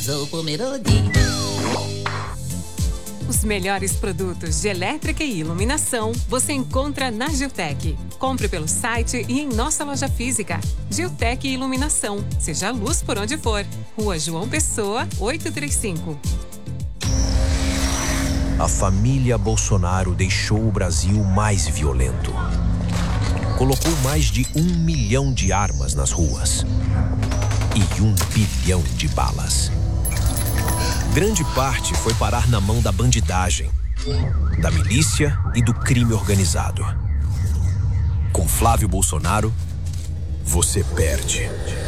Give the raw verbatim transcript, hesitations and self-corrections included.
Sou Pomerode. Os melhores produtos de elétrica e iluminação você encontra na Giltec. Compre pelo site e em nossa loja física. Giltec Iluminação. Seja a luz por onde for. Rua João Pessoa, oitocentos e trinta e cinco. A família Bolsonaro deixou o Brasil mais violento. Colocou mais de um milhão de armas nas ruas. E um bilhão de balas. Grande parte foi parar na mão da bandidagem, da milícia e do crime organizado. Com Flávio Bolsonaro, você perde.